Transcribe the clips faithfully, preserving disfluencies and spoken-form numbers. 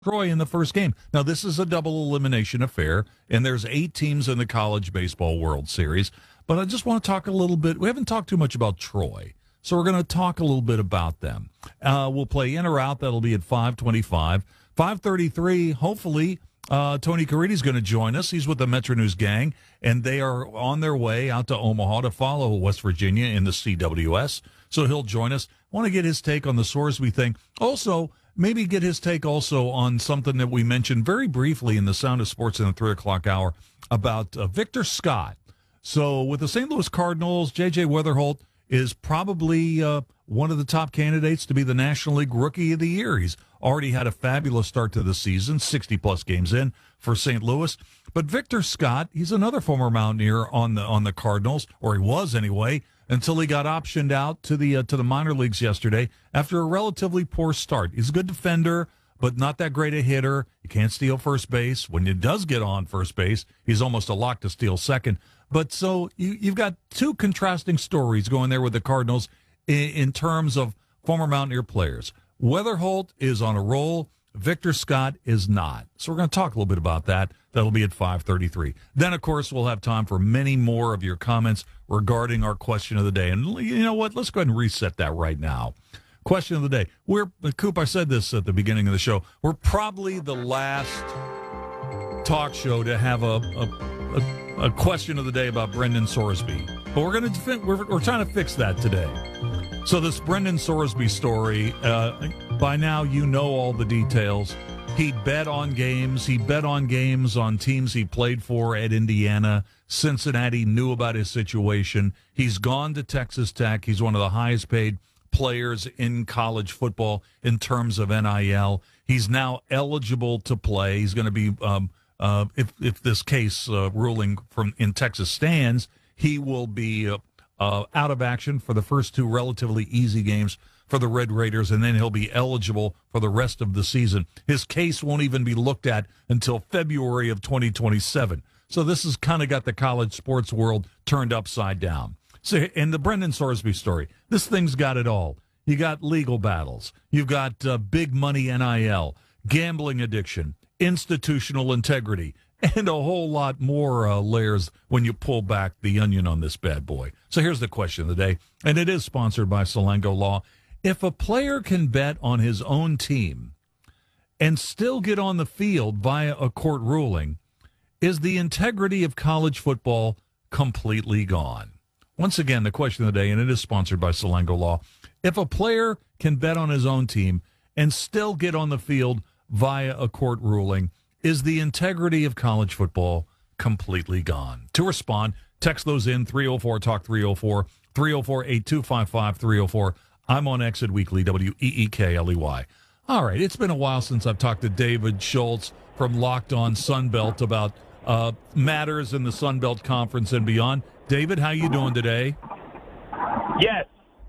Troy in the first game. Now, this is a double elimination affair, and there's eight teams in the College Baseball World Series. But I just want to talk a little bit. We haven't talked too much about Troy, so we're going to talk a little bit about them. Uh, we'll play in or out. That'll be at five twenty-five. five thirty-three, hopefully, uh, Tony Caridi's going to join us. He's with the Metro News gang, and they are on their way out to Omaha to follow West Virginia in the C W S. So he'll join us. I want to get his take on the Sorsby thing. Also, maybe get his take also on something that we mentioned very briefly in the Sound of Sports in the three o'clock hour about uh, Victor Scott. So with the Saint Louis Cardinals, J J Weatherholt is probably uh, one of the top candidates to be the National League Rookie of the Year. He's already had a fabulous start to the season, sixty-plus games in for Saint Louis. But Victor Scott, he's another former Mountaineer on the on the Cardinals, or he was anyway, until he got optioned out to the uh, to the minor leagues yesterday after a relatively poor start. He's a good defender, but not that great a hitter. He can't steal first base. When he does get on first base, he's almost a lock to steal second. But so you, you've got two contrasting stories going there with the Cardinals in, in terms of former Mountaineer players. Weatherholt is on a roll. Victor Scott is not. So we're going to talk a little bit about that. That'll be at five thirty-three. Then, of course, we'll have time for many more of your comments regarding our question of the day. And you know what? Let's go ahead and reset that right now. Question of the day. We're, Coop, I said this at the beginning of the show. We're probably the last talk show to have a, a, a, a question of the day about Brendan Sorsby. But we're going to we're, we're trying to fix that today. So this Brendan Sorsby story, uh, by now you know all the details. He bet on games. He bet on games on teams he played for at Indiana. Cincinnati knew about his situation. He's gone to Texas Tech. He's one of the highest paid players in college football in terms of N I L. He's now eligible to play. He's going to be, um, uh, if if this case uh, ruling from in Texas stands, he will be uh, uh, out of action for the first two relatively easy games for the Red Raiders, and then he'll be eligible for the rest of the season. His case won't even be looked at until February of twenty twenty-seven. So this has kind of got the college sports world turned upside down. So in the Brendan Sorsby story, this thing's got it all. You got legal battles. You've got uh, big money N I L, gambling addiction, institutional integrity, and a whole lot more uh, layers when you pull back the onion on this bad boy. So here's the question of the day, and it is sponsored by Salango Law. If a player can bet on his own team and still get on the field via a court ruling, is the integrity of college football completely gone? Once again, the question of the day, and it is sponsored by Salango Law. If a player can bet on his own team and still get on the field via a court ruling, is the integrity of college football completely gone? To respond, text those in, three oh four talk three oh four, three oh four, eight two five five, three oh four. I'm on Exit Weekly, W E E K L E Y. All right, it's been a while since I've talked to David Schultz from Locked On Sunbelt about uh, matters in the Sunbelt Conference and beyond. David, how you doing today? Yes.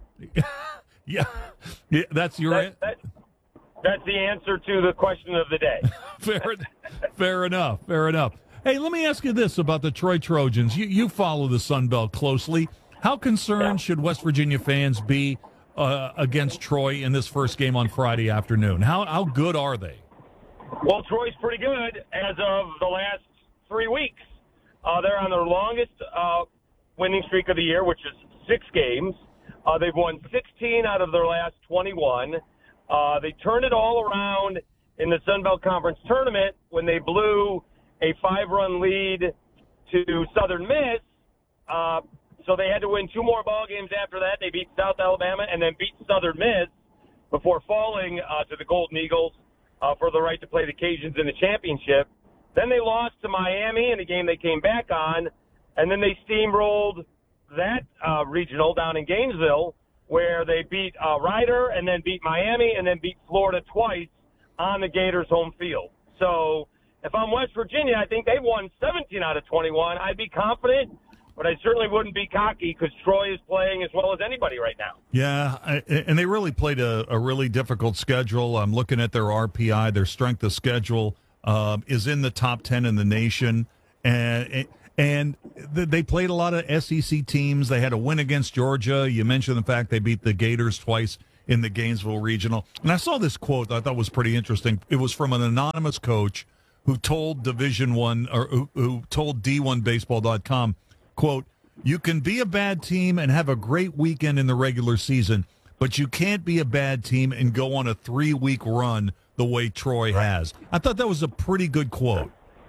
yeah. yeah, that's your that, that, That's the answer to the question of the day. fair, fair enough, fair enough. Hey, let me ask you this about the Troy Trojans. You, you follow the Sunbelt closely. How concerned Yeah. should West Virginia fans be uh, against Troy in this first game on Friday afternoon? How how good are they? Well, Troy's pretty good as of the last three weeks. Uh, they're on their longest uh, winning streak of the year, which is six games. Uh, they've won sixteen out of their last twenty-one. Uh, they turned it all around in the Sun Belt Conference tournament when they blew a five-run lead to Southern Miss. Uh, so they had to win two more ball games after that. They beat South Alabama and then beat Southern Miss before falling uh, to the Golden Eagles uh, for the right to play the Cajuns in the championship. Then they lost to Miami in a game they came back on, and then they steamrolled that uh, regional down in Gainesville, where they beat uh, Ryder and then beat Miami and then beat Florida twice on the Gators' home field. So if I'm West Virginia, I think they've won seventeen out of twenty-one. I'd be confident, but I certainly wouldn't be cocky because Troy is playing as well as anybody right now. Yeah, I, and they really played a, a really difficult schedule. I'm looking at their R P I, their strength of schedule uh, is in the top ten in the nation, and and they played a lot of S E C teams. They had a win against Georgia. You mentioned the fact they beat the Gators twice in the Gainesville Regional. And I saw this quote that I thought was pretty interesting. It was from an anonymous coach who told Division One or who, who told D one baseball dot com, quote, "You can be a bad team and have a great weekend in the regular season, but you can't be a bad team and go on a three-week run the way Troy has." I thought that was a pretty good quote.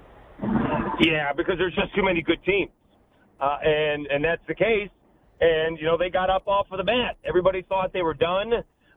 Yeah, because there's just too many good teams, uh, and and that's the case. And you know they got up off of the mat. Everybody thought they were done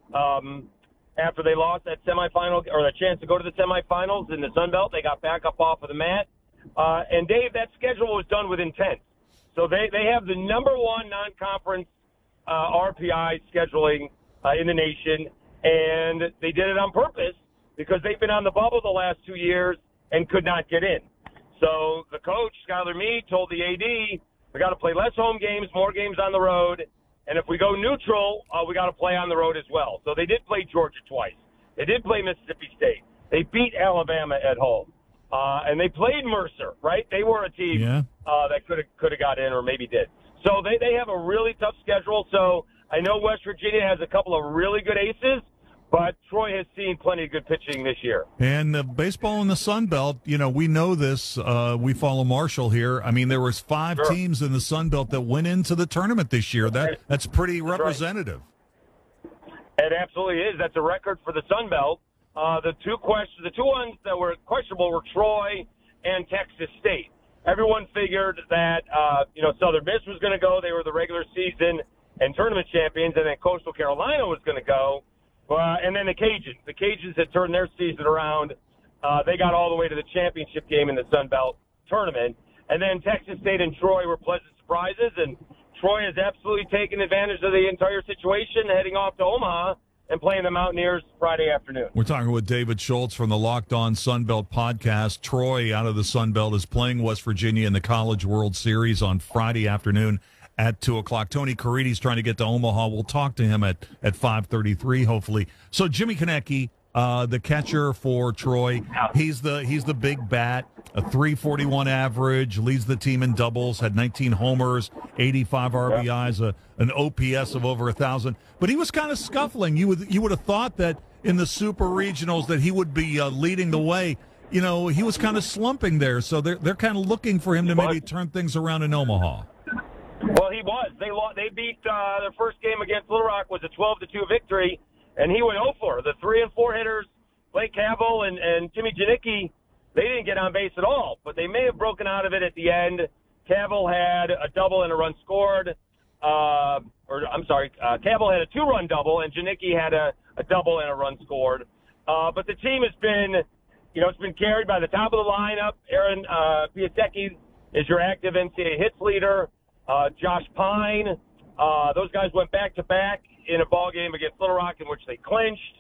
um, after they lost that semifinal or the chance to go to the semifinals in the Sun Belt. They got back up off of the mat. Uh, and Dave, that schedule was done with intent. So they they have the number one non-conference uh, R P I scheduling uh, in the nation, and they did it on purpose because they've been on the bubble the last two years and could not get in. So the coach, Skylar Meade, told the A D, we got to play less home games, more games on the road, and if we go neutral, uh, we got to play on the road as well. So they did play Georgia twice. They did play Mississippi State. They beat Alabama at home. Uh, and they played Mercer, right? They were a team yeah. uh, that could have could have got in or maybe did. So they, they have a really tough schedule. So I know West Virginia has a couple of really good aces, but Troy has seen plenty of good pitching this year. And uh, baseball in the Sun Belt, you know, we know this. Uh, we follow Marshall here. I mean, there was five Sure. teams in the Sun Belt that went into the tournament this year. That That's pretty That's representative. Right. It absolutely is. That's a record for the Sun Belt. Uh, the two questions, the two ones that were questionable were Troy and Texas State. Everyone figured that uh, you know Southern Miss was going to go. They were the regular season and tournament champions, and then Coastal Carolina was going to go. Uh, and then the Cajuns. The Cajuns had turned their season around. Uh, they got all the way to the championship game in the Sun Belt tournament. And then Texas State and Troy were pleasant surprises, and Troy has absolutely taken advantage of the entire situation, heading off to Omaha and playing the Mountaineers Friday afternoon. We're talking with David Schultz from the Locked On Sun Belt podcast. Troy, out of the Sun Belt, is playing West Virginia in the College World Series on Friday afternoon at two o'clock. Tony Caridi's trying to get to Omaha. We'll talk to him at, at five thirty-three, hopefully. So Jimmy Konecki, uh, the catcher for Troy, he's the he's the big bat, a three forty-one average, leads the team in doubles, had nineteen homers, eighty-five R B Is, a, an O P S of over one thousand. But he was kind of scuffling. You would you would have thought that in the Super Regionals that he would be uh, leading the way. You know, he was kind of slumping there, so they're they're kind of looking for him to maybe turn things around in Omaha. Well, he was. They lost, they beat uh, their first game against Little Rock was a twelve to two victory, and he went oh for. The three and four hitters, Blake Cavill and, and Timmy Janicki, they didn't get on base at all, but they may have broken out of it at the end. Cavill had a double and a run scored. Uh, or I'm sorry, uh, Cavill had a two-run double, and Janicki had a, a double and a run scored. Uh, but the team has been, you know, it's been carried by the top of the lineup. Aaron uh, Piasecki is your active N C double A hits leader. Uh, Josh Pine, uh, those guys went back-to-back in a ball game against Little Rock in which they clinched.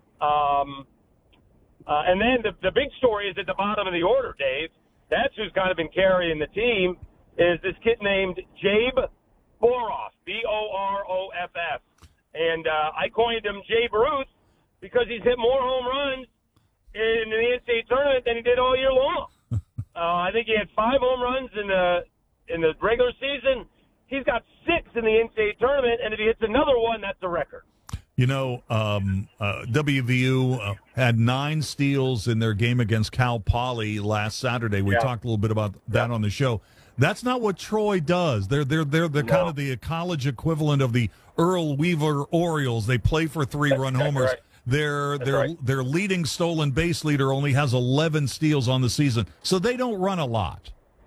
Um, uh, and then the, the big story is at the bottom of the order, Dave. That's who's kind of been carrying the team, is this kid named Jabe Boroff, B O R O F F. And uh, I coined him Jabe Ruth because he's hit more home runs in the N C double A tournament than he did all year long. uh, I think he had five home runs in the in the regular season. He's got six in the N C double A tournament, and if he hits another one, that's a record. You know, um, uh, W V U uh, had nine steals in their game against Cal Poly last Saturday. We yeah. talked a little bit about that yeah. on the show. That's not what Troy does. They're they're they're the no. kind of the college equivalent of the Earl Weaver Orioles. They play for three-run homers. Right. Their That's their right. their leading stolen base leader only has eleven steals on the season, so they don't run a lot.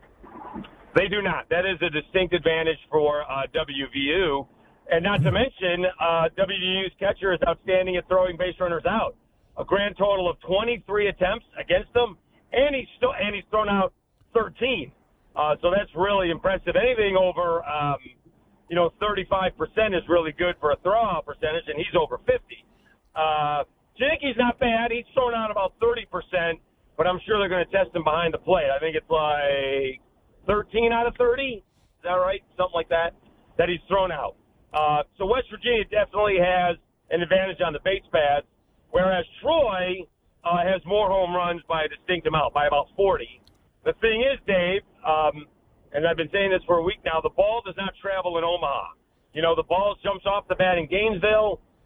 They do not. That is a distinct advantage for uh, W V U. And not to mention, uh, W V U's catcher is outstanding at throwing base runners out. A grand total of twenty-three attempts against them, and he's, still, and he's thrown out thirteen. Uh, so that's really impressive. Anything over, um, you know, thirty-five percent is really good for a throw-out percentage, and he's over fifty. Uh, Janicki's not bad. He's thrown out about thirty percent, but I'm sure they're going to test him behind the plate. I think it's like thirteen out of thirty. Is that right? Something like that, that he's thrown out. Uh, so West Virginia definitely has an advantage on the base paths, whereas Troy uh, has more home runs by a distinct amount, by about forty. The thing is, Dave, um, and I've been saying this for a week now, the ball does not travel in Omaha. You know, the ball jumps off the bat in Gainesville,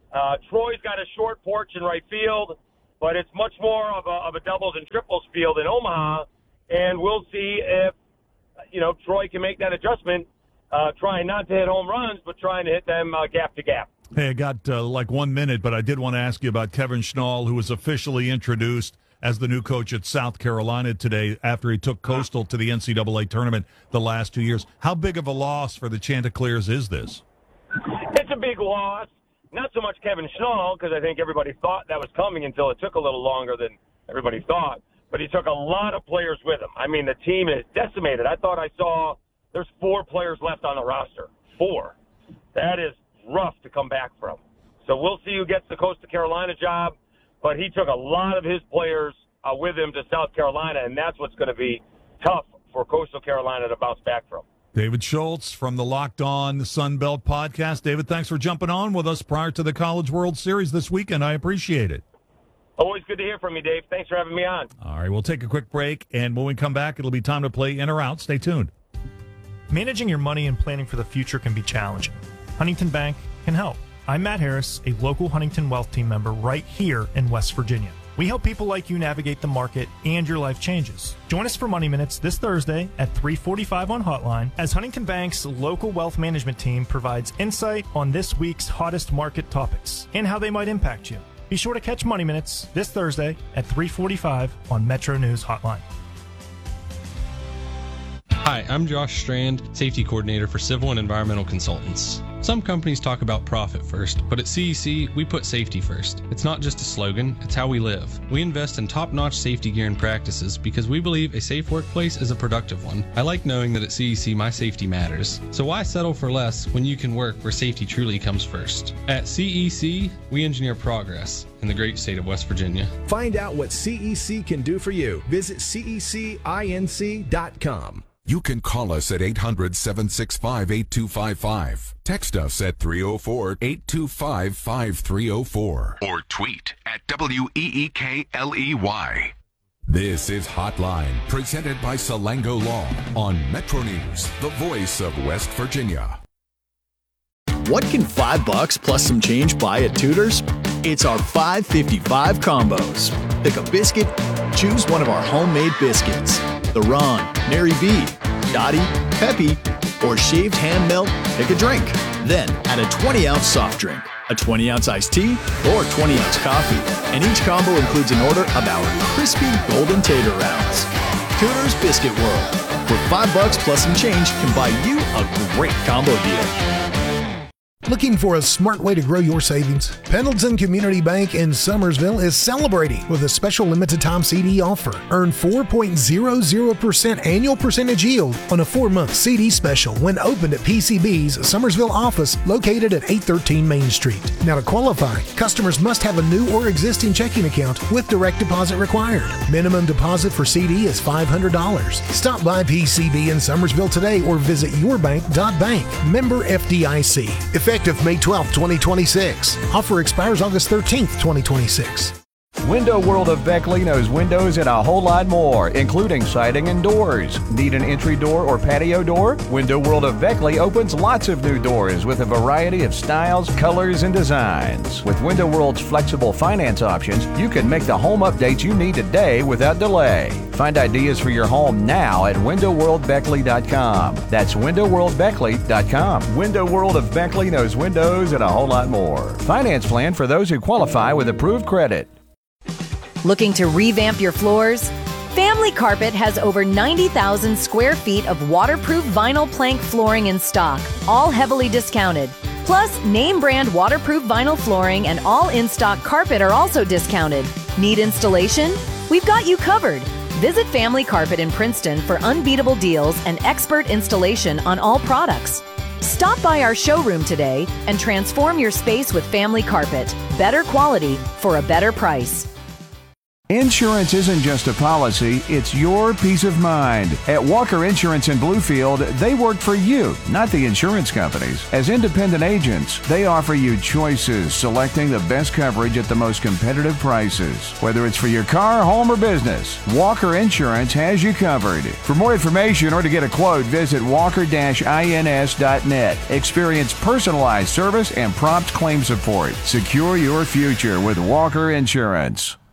Uh, Troy's got a short porch in right field, but it's much more of a, of a doubles and triples field in Omaha, and we'll see if, you know, Troy can make that adjustment, uh, trying not to hit home runs, but trying to hit them uh, gap to gap. Hey, I got uh, like one minute, but I did want to ask you about Kevin Schnall, who was officially introduced as the new coach at South Carolina today after he took Coastal to the N C double A tournament the last two years. How big of a loss for the Chanticleers is this? It's a big loss. Not so much Kevin Schnall, because I think everybody thought that was coming until it took a little longer than everybody thought. But he took a lot of players with him. I mean, the team is decimated. I thought I saw there's four players left on the roster. Four. That is rough to come back from. So we'll see who gets the Coastal Carolina job. But he took a lot of his players uh, with him to South Carolina, and that's what's going to be tough for Coastal Carolina to bounce back from. David Schultz from the Locked On Sun Belt podcast. David, thanks for jumping on with us prior to the College World Series this weekend. I appreciate it. Always good to hear from you, Dave. Thanks for having me on. All right, we'll take a quick break, and when we come back, it'll be time to play in or out. Stay tuned. Managing your money and planning for the future can be challenging. Huntington Bank can help. I'm Matt Harris, a local Huntington Wealth Team member right here in West Virginia. We help people like you navigate the market and your life changes. Join us for Money Minutes this Thursday at three forty-five on Hotline as Huntington Bank's local wealth management team provides insight on this week's hottest market topics and how they might impact you. Be sure to catch Money Minutes this Thursday at three forty-five on Metro News Hotline. Hi, I'm Josh Strand, Safety Coordinator for Civil and Environmental Consultants. Some companies talk about profit first, but at C E C, we put safety first. It's not just a slogan, it's how we live. We invest in top-notch safety gear and practices because we believe a safe workplace is a productive one. I like knowing that at C E C, my safety matters. So why settle for less when you can work where safety truly comes first? At C E C, we engineer progress in the great state of West Virginia. Find out what C E C can do for you. Visit C E C inc dot com. You can call us at eight hundred, seven six five, eight two five five. Text us at three oh four, eight two five, five three oh four. Or tweet at W E E K L E Y. This is Hotline, presented by Salango Law on Metro News, the voice of West Virginia. What can five bucks plus some change buy at Tudor's? It's our five fifty-five combos. Pick a biscuit, choose one of our homemade biscuits. The Ron, Nary B, Dottie, Peppy, or shaved ham melt, pick a drink. Then add a twenty ounce soft drink, a twenty ounce iced tea, or twenty ounce coffee. And each combo includes an order of our crispy golden tater rounds. Tudor's Biscuit World, where five bucks plus some change can buy you a great combo deal. Looking for a smart way to grow your savings? Pendleton Community Bank in Summersville is celebrating with a special limited-time C D offer. Earn four point zero zero percent annual percentage yield on a four-month C D special when opened at P C B's Summersville office located at eight thirteen Main Street. Now, to qualify, customers must have a new or existing checking account with direct deposit required. Minimum deposit for C D is five hundred dollars. Stop by P C B in Summersville today or visit your bank dot bank. Member F D I C. Effective May twelfth, twenty twenty-six. Offer expires August thirteenth, twenty twenty-six. Window World of Beckley knows windows and a whole lot more, including siding and doors. Need an entry door or patio door? Window World of Beckley opens lots of new doors with a variety of styles, colors, and designs. With Window World's flexible finance options, you can make the home updates you need today without delay. Find ideas for your home now at window world beckley dot com. That's window world beckley dot com. Window World of Beckley knows windows and a whole lot more. Finance plan for those who qualify with approved credit. Looking to revamp your floors? Family Carpet has over ninety thousand square feet of waterproof vinyl plank flooring in stock, all heavily discounted. Plus, name brand waterproof vinyl flooring and all in-stock carpet are also discounted. Need installation? We've got you covered. Visit Family Carpet in Princeton for unbeatable deals and expert installation on all products. Stop by our showroom today and transform your space with Family Carpet. Better quality for a better price. Insurance isn't just a policy, it's your peace of mind. At Walker Insurance in Bluefield, they work for you, not the insurance companies. As independent agents, they offer you choices, selecting the best coverage at the most competitive prices. Whether it's for your car, home, or business, Walker Insurance has you covered. For more information or to get a quote, visit walker dash ins dot net. Experience personalized service and prompt claim support. Secure your future with Walker Insurance.